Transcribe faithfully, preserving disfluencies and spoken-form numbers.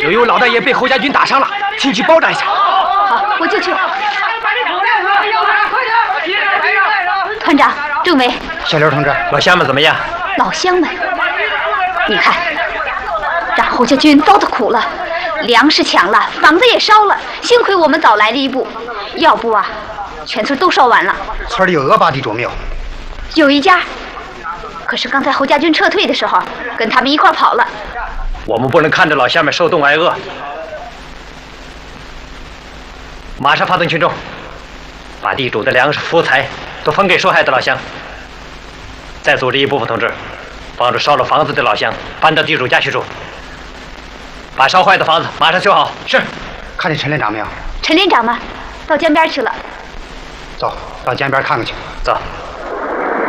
又有老大爷被侯家军打伤了，请去包扎一下。 好，我就去。团长，政委， 小刘同志， 老乡们怎么样？ 老乡们，你看，让侯家军遭的苦了，粮食抢了，房子也烧了，幸亏我们早来了一步，要不啊，全村都烧完了。 村里有俄巴地主没有？ 有一家，可是刚才侯家军撤退的时候，跟他们一块跑了。 我们不能看着老乡们受冻挨饿，马上发动群众，把地主的粮食、福财都分给受害的老乡。再组织一部分同志，帮助烧了房子的老乡搬到地主家去住，把烧坏的房子马上修好。是。 看见陈连长没有？ 陈连长吗？到江边去了。 走到江边看看去。 走。